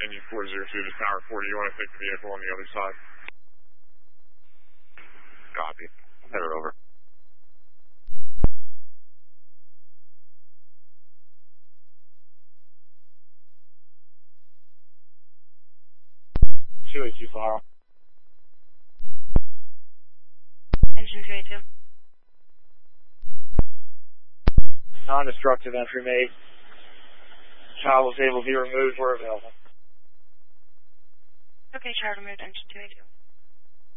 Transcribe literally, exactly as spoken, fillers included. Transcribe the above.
continue four zero two to Tower forty. You want to take the vehicle on the other side? Copy. Head her over. two eight two file. Engine two eight two. Non-destructive entry made. Child was able to be removed where available. Okay, child removed, engine two eight two.